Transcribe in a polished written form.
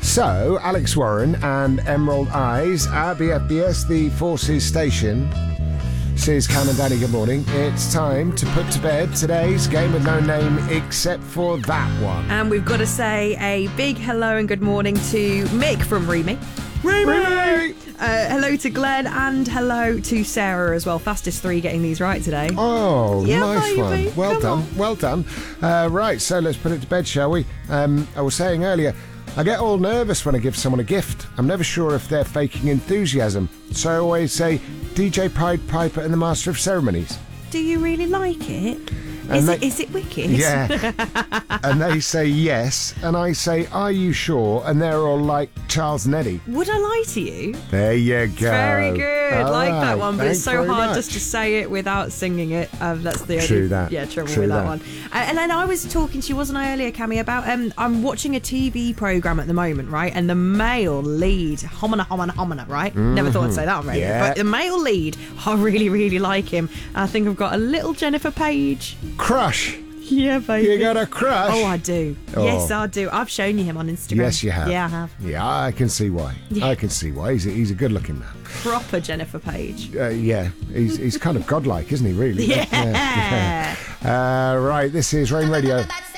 So, Alex Warren and Emerald Eyes at BFBS, the Forces Station. Says Cam and Danny, good morning. It's time to put to bed today's game with no name except for that one. And we've got to say a big hello and good morning to Mick from Remy. Remy! Hello to Glenn and hello to Sarah as well. Fastest 3 getting these right today. Oh, yeah, nice baby. one. Well Come done, on. well done. Right, so let's put it to bed, shall we? I was saying earlier, I get all nervous when I give someone a gift. I'm never sure if they're faking enthusiasm. So I always say, DJ Pied Piper and the Master of Ceremonies. Do you really like it? Is it wicked? Yeah. And they say yes, and I say, are you sure? And they're all like Charles and Eddie. Would I lie to you? There you go. Very good. All Like that right. one, but it's Thanks so very hard much. just to say it without singing it. That's the True only that. trouble True with that that. one. And then I was talking to you, wasn't I, earlier, Cammy, about I'm watching a TV programme at the moment, right? And the male lead, homina, right? Never thought I'd say that on radio. Yeah. But the male lead, I really, really like him. I think I've got a little Jennifer Page. Crush. Yeah, baby. You got a crush? Oh, I do. Oh. Yes, I do. I've shown you him on Instagram. Yes, you have. Yeah, I have. Yeah, I can see why. Yeah. I can see why. He's a good-looking man. Proper Jennifer Page. Yeah, he's kind of godlike, isn't he, really? Yeah. Right, this is Rain Radio.